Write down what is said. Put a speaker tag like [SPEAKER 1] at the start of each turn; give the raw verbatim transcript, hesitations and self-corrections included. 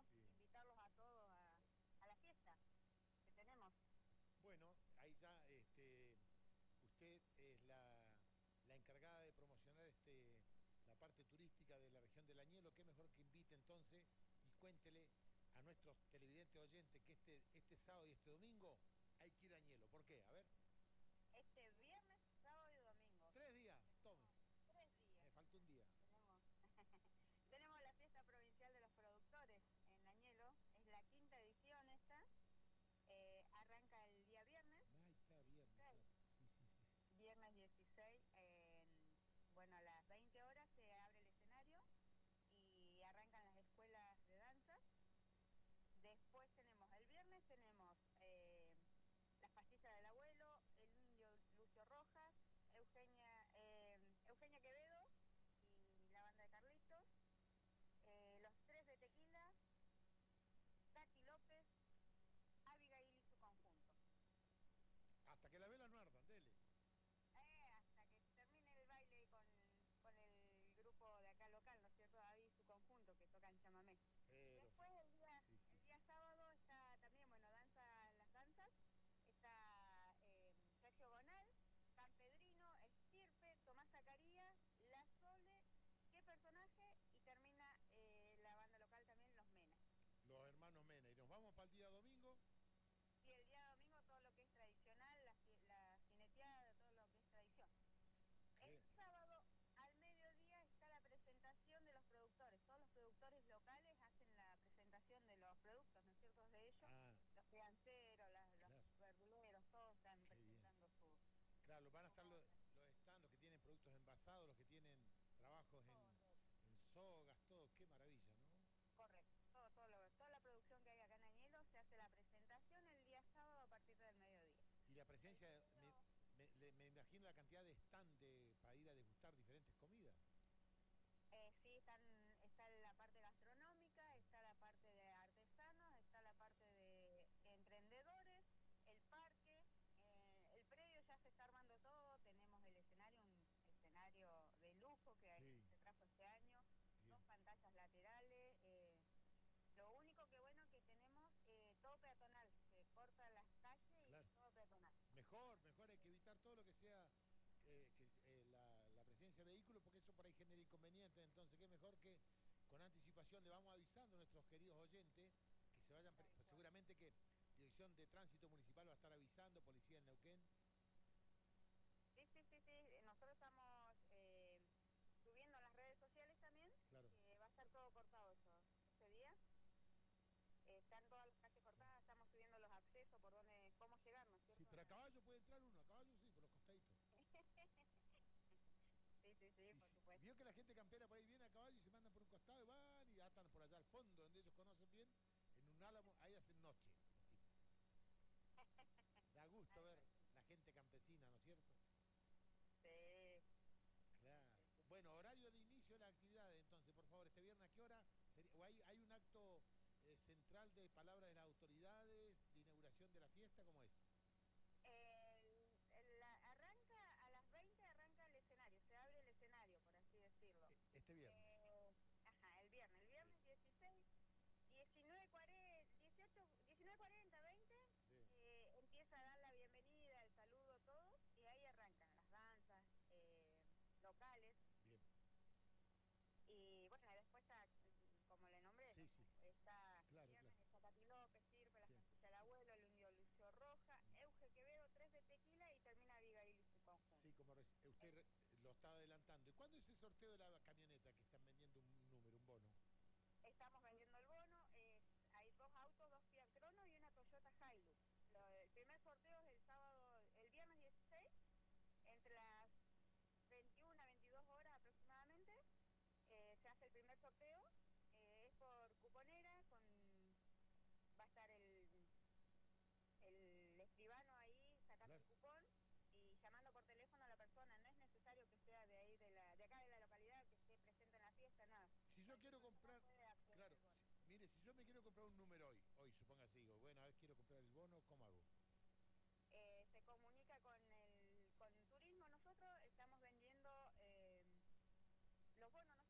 [SPEAKER 1] sí.
[SPEAKER 2] invitarlos a todos a, a la fiesta que tenemos.
[SPEAKER 1] Bueno, ahí ya este, usted es la, la encargada de promocionar este, la parte turística de la región del Añelo. Qué mejor que invite entonces y cuéntele a nuestros televidentes oyentes que este, este sábado y este domingo hay que ir a Añelo. ¿Por qué? A ver.
[SPEAKER 2] Este viernes, sábado y domingo.
[SPEAKER 1] Tres días, tome.
[SPEAKER 2] Tenemos tres días.
[SPEAKER 1] Me falta un día.
[SPEAKER 2] Tenemos, tenemos la fiesta provincial de los productores en Añelo. Es la quinta edición esta. Eh, arranca el día viernes.
[SPEAKER 1] Ahí está, viernes, claro. Sí, sí, sí, sí.
[SPEAKER 2] Viernes dieciséis, en, bueno, a las veinte horas se abre el escenario y arrancan las escuelas de danza. Después tenemos, el viernes tenemos eh, las pastillas del abuelo, el indio Lucio Rojas, Eugenia, eh, Eugenia Quevedo y la banda de Carlitos, eh, los tres de Tequila, Tati López, Abigail y su conjunto.
[SPEAKER 1] Hasta que la vela no ardan, dele.
[SPEAKER 2] Eh, hasta que termine el baile con, con el grupo de acá local, ¿no es cierto? David y su conjunto que tocan chamamé.
[SPEAKER 1] Pero,
[SPEAKER 2] Después el día,
[SPEAKER 1] sí, sí,
[SPEAKER 2] el
[SPEAKER 1] sí.
[SPEAKER 2] día sábado está también, bueno, danza las danzas, está eh, Sergio Bonal, San Pedrino, Estirpe, Tomás Zacarías, La Sole, qué personaje, y termina eh, la banda local también, Los Mena.
[SPEAKER 1] Los hermanos Mena. ¿Y nos vamos para el día domingo?
[SPEAKER 2] Y el día domingo todo lo que es tradicional, la, la cineteada, todo lo que es tradición.
[SPEAKER 1] ¿Qué?
[SPEAKER 2] El sábado al mediodía está la presentación de los productores. Todos los productores locales hacen la presentación de los productos, ¿no es cierto? De ellos,
[SPEAKER 1] Ah,
[SPEAKER 2] los fianceros, las,
[SPEAKER 1] claro.
[SPEAKER 2] los verduleros, todos están
[SPEAKER 1] Qué bien.
[SPEAKER 2] presentando su...
[SPEAKER 1] Claro, van a estar los,
[SPEAKER 2] su
[SPEAKER 1] los stands, los que tienen productos envasados, los que tienen trabajos en, en sogas, todo. Qué maravilla, ¿no?
[SPEAKER 2] Correcto. Todo, todo lo, toda la producción que hay acá en Añelo se hace la presentación el día sábado a partir del mediodía.
[SPEAKER 1] Y la
[SPEAKER 2] El
[SPEAKER 1] presencia, me,
[SPEAKER 2] domingo,
[SPEAKER 1] me, le- me imagino la cantidad de stand de, para ir a degustar diferentes comidas.
[SPEAKER 2] Eh, sí, están, está la parte gastronómica, está la parte de artesanos, está la parte de emprendedores, el parque, eh, el predio ya se está armando todo, tenemos el escenario, un escenario de lujo que
[SPEAKER 1] Sí.
[SPEAKER 2] se trajo este año,
[SPEAKER 1] Bien.
[SPEAKER 2] dos pantallas laterales, eh, lo único que bueno que tenemos eh, todo peatonal, se corta las calles
[SPEAKER 1] Claro.
[SPEAKER 2] y todo peatonal.
[SPEAKER 1] Mejor, mejor hay que evitar todo lo que sea eh, que, eh, la, la presencia de vehículos, porque eso por ahí genera inconvenientes. Entonces, qué mejor que con anticipación le vamos avisando a nuestros queridos oyentes que se vayan, pre- pues seguramente que Dirección de Tránsito Municipal va a estar avisando, Policía en Neuquén.
[SPEAKER 2] Sí, sí, sí, sí, nosotros estamos eh, subiendo a las redes sociales también,
[SPEAKER 1] Claro.
[SPEAKER 2] que va a estar todo cortado eso, ese día. Eh, están todas las calles cortadas, estamos subiendo los accesos por donde, cómo llegar, ¿no es cierto?
[SPEAKER 1] Sí, pero a caballo puede entrar uno, a caballo sí, por los costaditos.
[SPEAKER 2] Sí, sí, sí,
[SPEAKER 1] Y
[SPEAKER 2] por
[SPEAKER 1] si,
[SPEAKER 2] supuesto.
[SPEAKER 1] vio que la gente campera por ahí viene a caballo y se mandan por un costado y van y atan por allá al fondo, donde ellos conocen bien, en un álamo, ahí hacen noche. Los tipos. Da gusto ver la gente campesina, ¿no es cierto?
[SPEAKER 2] Sí.
[SPEAKER 1] Claro.
[SPEAKER 2] Sí, sí.
[SPEAKER 1] Bueno, horario de inicio de la actividad, entonces, por favor, este viernes, ¿a qué hora? Sería, o hay, hay un acto eh, central de palabra de las autoridades, de inauguración de la fiesta, ¿cómo es?
[SPEAKER 2] El, el- la- arranca a las veinte, arranca el escenario, se abre el escenario, por así decirlo.
[SPEAKER 1] Eh, Este viernes.
[SPEAKER 2] Eh, ajá, el viernes, el viernes dieciséis, diecinueve cuarenta, dieciocho, diecinueve cuarenta, veinte,
[SPEAKER 1] Bien.
[SPEAKER 2] eh, empieza a dar la bienvenida, el saludo a todos, y ahí arrancan las danzas eh, locales.
[SPEAKER 1] Bien.
[SPEAKER 2] Y bueno, y después está, como le nombré,
[SPEAKER 1] Sí, sí.
[SPEAKER 2] está
[SPEAKER 1] Claro,
[SPEAKER 2] viernes,
[SPEAKER 1] claro.
[SPEAKER 2] está Tati López, Sirpe, las
[SPEAKER 1] Bien.
[SPEAKER 2] pastillas del abuelo, el indio Lucio Roja, Euge Quevedo, tres de Tequila y termina Abigail y su conjunto.
[SPEAKER 1] Sí, como reci- usted re- lo estaba adelantando. ¿Y cuándo es el sorteo de la camioneta que están vendiendo un número, un bono?
[SPEAKER 2] Estamos vendiendo el bono, es, hay dos autos, dos Fiat Crono y una Toyota Hilux. Lo- el primer sorteo es el sábado, el viernes dieciséis, entre las veintiuna a veintidós horas aproximadamente, eh, se hace el primer sorteo, eh, es por cuponera, con va a estar el, el escribano ahí sacando
[SPEAKER 1] Claro.
[SPEAKER 2] el cupón y llamando por teléfono a la persona. No es necesario que sea de ahí, de la de acá de la localidad, que esté presente en la fiesta, nada.
[SPEAKER 1] Si yo
[SPEAKER 2] Cualquier
[SPEAKER 1] quiero
[SPEAKER 2] persona
[SPEAKER 1] comprar,
[SPEAKER 2] puede acceder
[SPEAKER 1] claro,
[SPEAKER 2] al bono.
[SPEAKER 1] si- mire, si yo me quiero comprar un número hoy, hoy supóngase, digo, bueno, a ver, quiero comprar el bono, ¿cómo hago?
[SPEAKER 2] Eh, se comunica con el con turismo. Nosotros estamos vendiendo eh, los bonos, ¿no?